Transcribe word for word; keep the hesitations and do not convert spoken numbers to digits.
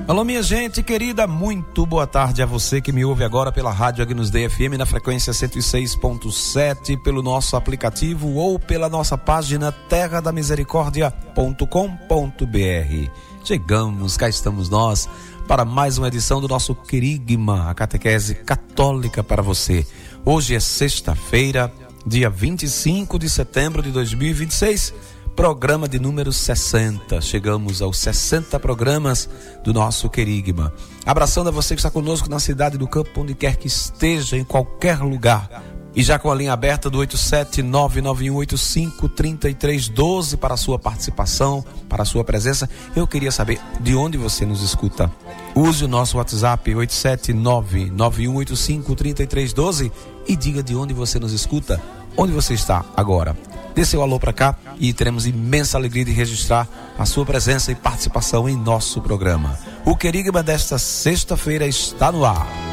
Alô, minha gente querida, muito boa tarde a você que me ouve agora pela Rádio Agnus Dei F M na frequência cento e seis ponto sete, pelo nosso aplicativo ou pela nossa página terra da misericórdia ponto com ponto b r. Chegamos, cá estamos nós para mais uma edição do nosso Querigma, a catequese católica para você. Hoje é sexta-feira, dia vinte e cinco de setembro de dois mil e vinte e seis, programa de número sessenta. Chegamos aos sessenta programas do nosso Querigma. Abraçando a você que está conosco na cidade do campo, onde quer que esteja, em qualquer lugar. E já com a linha aberta do oito sete nove nove um oito cinco três três um dois para a sua participação, para a sua presença. Eu queria saber de onde você nos escuta. Use o nosso WhatsApp oito sete nove nove um oito cinco três três um dois e diga de onde você nos escuta, onde você está agora. Dê seu alô para cá e teremos imensa alegria de registrar a sua presença e participação em nosso programa. O Querigma desta sexta-feira está no ar.